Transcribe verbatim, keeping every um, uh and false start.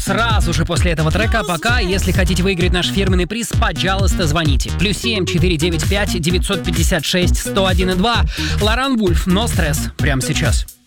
Сразу же после этого трека. Пока, если хотите выиграть наш фирменный приз, пожалуйста, звоните. Плюс семь четыре девять пять девятьсот пятьдесят шесть сто один и два. Лоран Вульф, но стресс. Прямо сейчас.